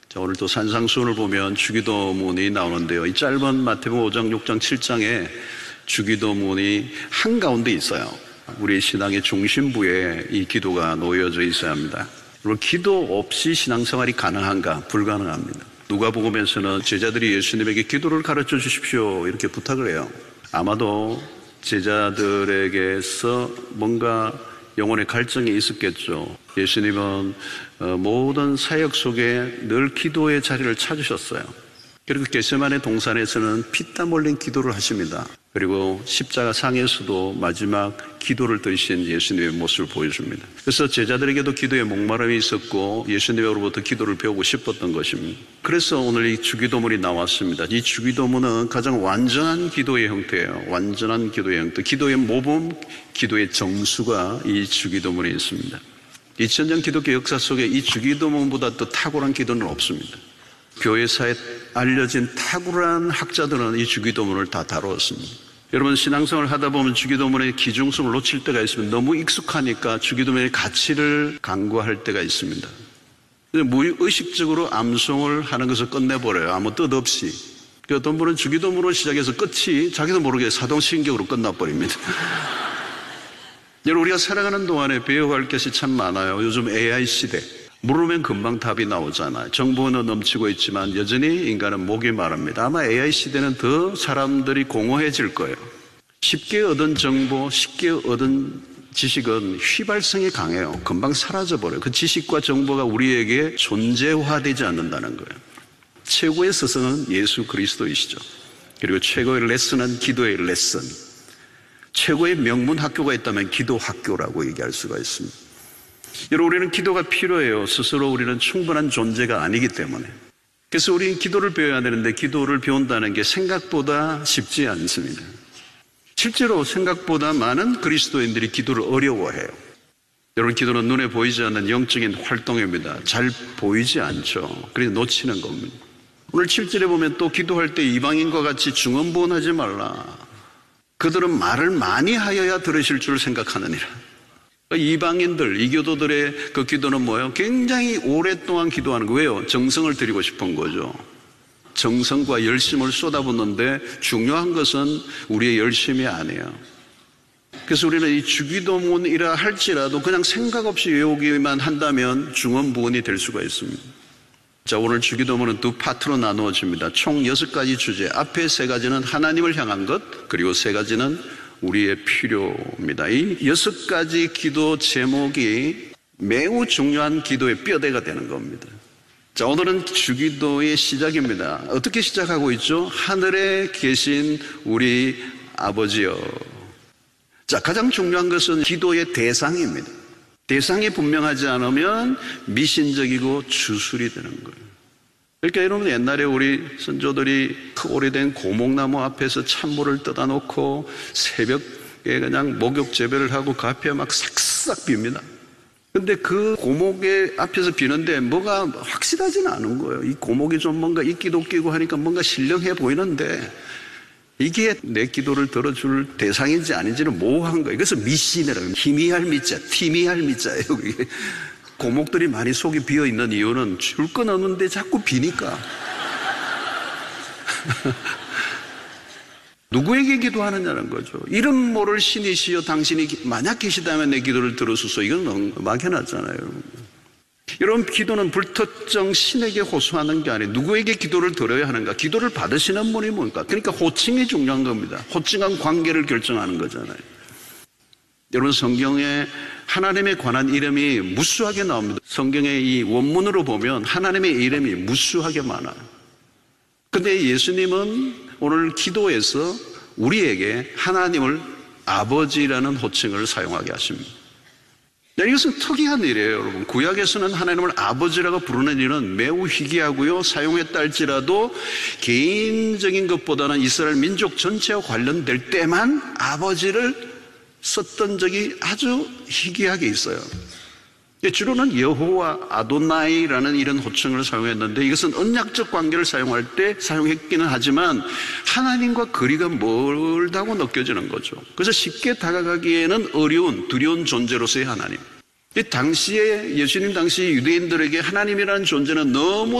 자, 오늘 또 산상수훈을 보면 주기도문이 나오는데요. 이 짧은 마태복음 5장, 6장, 7장에 주기도문이 한가운데 있어요. 우리의 신앙의 중심부에 이 기도가 놓여져 있어야 합니다. 그리고 기도 없이 신앙생활이 가능한가? 불가능합니다. 누가복음에서는 제자들이 예수님에게 기도를 가르쳐 주십시오 이렇게 부탁을 해요. 아마도 제자들에게서 뭔가 영혼의 갈증이 있었겠죠. 예수님은 모든 사역 속에 늘 기도의 자리를 찾으셨어요. 그리고 겟세마네 동산에서는 피땀 흘린 기도를 하십니다. 그리고 십자가 상에서도 마지막 기도를 드리신 예수님의 모습을 보여줍니다. 그래서 제자들에게도 기도에 목마름이 있었고 예수님으로부터 기도를 배우고 싶었던 것입니다. 그래서 오늘 이 주기도문이 나왔습니다. 이 주기도문은 가장 완전한 기도의 형태예요. 완전한 기도의 형태. 기도의 모범, 기도의 정수가 이 주기도문에 있습니다. 2000년 기독교 역사 속에 이 주기도문보다 더 탁월한 기도는 없습니다. 교회사에 알려진 탁월한 학자들은 이 주기도문을 다 다루었습니다. 여러분, 신앙생활을 하다 보면 주기도문의 기중성을 놓칠 때가 있습니다. 너무 익숙하니까 주기도문의 가치를 간과할 때가 있습니다. 무의식적으로 암송을 하는 것을 끝내버려요. 아무 뜻 없이. 어떤 분은 주기도문으로 시작해서 끝이 자기도 모르게 사동신경으로 끝나버립니다. 여러분, 우리가 살아가는 동안에 배워갈 것이 참 많아요. 요즘 AI 시대. 물으면 금방 답이 나오잖아요. 정보는 넘치고 있지만 여전히 인간은 목이 마릅니다. 아마 AI 시대는 더 사람들이 공허해질 거예요. 쉽게 얻은 정보, 쉽게 얻은 지식은 휘발성이 강해요. 금방 사라져버려요. 그 지식과 정보가 우리에게 존재화되지 않는다는 거예요. 최고의 스승은 예수 그리스도이시죠. 그리고 최고의 레슨은 기도의 레슨. 최고의 명문 학교가 있다면 기도 학교라고 얘기할 수가 있습니다. 여러분, 우리는 기도가 필요해요. 스스로 우리는 충분한 존재가 아니기 때문에. 그래서 우리는 기도를 배워야 되는데 기도를 배운다는 게 생각보다 쉽지 않습니다. 실제로 생각보다 많은 그리스도인들이 기도를 어려워해요. 여러분, 기도는 눈에 보이지 않는 영적인 활동입니다. 잘 보이지 않죠. 그래서 놓치는 겁니다. 오늘 7절에 보면 또 기도할 때 이방인과 같이 중언부언하지 말라. 그들은 말을 많이 하여야 들으실 줄 생각하느니라. 이방인들, 이교도들의 그 기도는 뭐예요? 굉장히 오랫동안 기도하는 거예요. 왜요? 정성을 드리고 싶은 거죠. 정성과 열심을 쏟아붓는데 중요한 것은 우리의 열심이 아니에요. 그래서 우리는 이 주기도문이라 할지라도 그냥 생각 없이 외우기만 한다면 중언부언이 될 수가 있습니다. 자, 오늘 주기도문은 두 파트로 나누어집니다. 총 6가지 주제. 앞에 3가지는 하나님을 향한 것, 그리고 3가지는 우리의 필요입니다. 이 6가지 기도 제목이 매우 중요한 기도의 뼈대가 되는 겁니다. 자, 오늘은 주기도의 시작입니다. 어떻게 시작하고 있죠? 하늘에 계신 우리 아버지여. 자, 가장 중요한 것은 기도의 대상입니다. 대상이 분명하지 않으면 미신적이고 주술이 되는 거예요. 그러니까 여러분, 옛날에 우리 선조들이 그 오래된 고목나무 앞에서 찬물을 떠다 놓고 새벽에 그냥 목욕 재배를 하고 그 앞에 막 싹싹 빕니다. 근데 그 고목의 앞에서 비는데 뭐가 확실하지는 않은 거예요. 이 고목이 좀 뭔가 이끼도 끼고 하니까 뭔가 신령해 보이는데 이게 내 기도를 들어줄 대상인지 아닌지는 모호한 거예요. 그래서 미신이라고, 희미할 미자, 티미할 미자예요. 그게. 고목들이 많이 속이 비어있는 이유는 줄 건 없는데 자꾸 비니까. 누구에게 기도하느냐는 거죠. 이름 모를 신이시여 당신이 만약 계시다면 내 기도를 들어주소서. 이건 막연하잖아요. 여러분, 기도는 불특정 신에게 호소하는 게 아니에요. 누구에게 기도를 드려야 하는가? 기도를 받으시는 분이 뭔가? 그러니까 호칭이 중요한 겁니다. 호칭한 관계를 결정하는 거잖아요. 여러분, 성경에 하나님에 관한 이름이 무수하게 나옵니다. 성경의 이 원문으로 보면 하나님의 이름이 무수하게 많아요. 근데 예수님은 오늘 기도에서 우리에게 하나님을 아버지라는 호칭을 사용하게 하십니다. 이것은 특이한 일이에요, 여러분. 구약에서는 하나님을 아버지라고 부르는 일은 매우 희귀하고요. 사용했다 할지라도 개인적인 것보다는 이스라엘 민족 전체와 관련될 때만 아버지를 썼던 적이 아주 희귀하게 있어요. 주로는 여호와 아도나이라는 이런 호칭을 사용했는데 이것은 언약적 관계를 사용할 때 사용했기는 하지만 하나님과 거리가 멀다고 느껴지는 거죠. 그래서 쉽게 다가가기에는 어려운, 두려운 존재로서의 하나님. 당시에 예수님 당시 유대인들에게 하나님이라는 존재는 너무